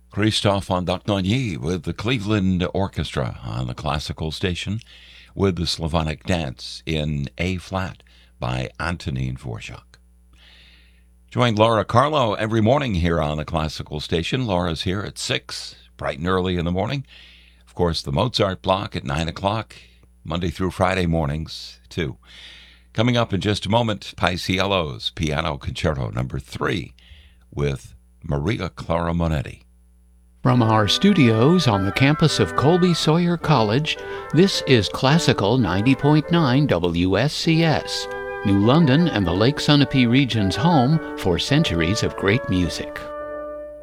Christophe Andacnagny with the Cleveland Orchestra on the classical station with the Slavonic Dance in A-flat by Antonin Dvorak. Join Laura Carlo every morning here on the classical station. Laura's here at 6, bright and early in the morning. Of course, the Mozart block at 9 o'clock, Monday through Friday mornings, too. Coming up in just a moment, Paisiello's Piano Concerto No. 3 with Maria Clara Monetti. From our studios on the campus of Colby Sawyer College, this is Classical 90.9 WSCS, New London and the Lake Sunapee region's home for centuries of great music.